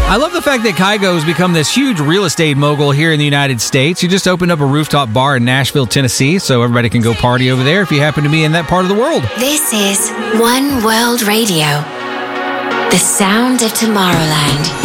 I love the fact that Kygo has become this huge real estate mogul here in the United States. He just opened up a rooftop bar in Nashville, Tennessee, so everybody can go party over there if you happen to be in that part of the world. This is One World Radio, the sound of Tomorrowland.